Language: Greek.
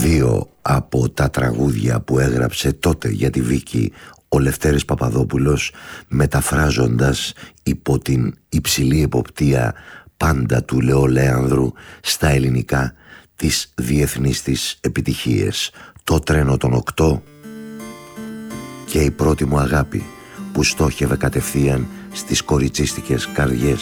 Δύο από τα τραγούδια που έγραψε τότε για τη Βίκη ο Λευτέρης Παπαδόπουλος, μεταφράζοντας υπό την υψηλή εποπτεία πάντα του Λεώ Λέανδρου στα ελληνικά τις διεθνείς της επιτυχίες. Το τρένο των 8 και η πρώτη μου αγάπη, που στόχευε κατευθείαν στις κοριτσίστικες καρδιές.